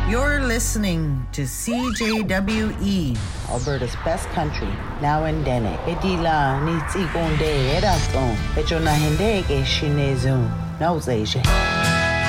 You're listening to CJWE, Alberta's best country, now in Dene. Edila ni tsikonde eraton, echona hende ke shinezu, nauzeje.